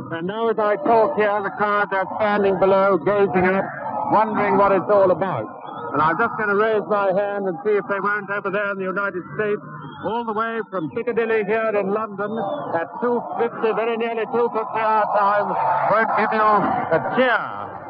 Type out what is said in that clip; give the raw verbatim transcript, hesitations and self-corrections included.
And now as I talk here, the crowd are standing below, gazing up, wondering what it's all about. And I'm just going to raise my hand and see if they won't over there in the United States, all the way from Piccadilly here in London, at two fifty, very nearly two fifty our time, won't give you a cheer.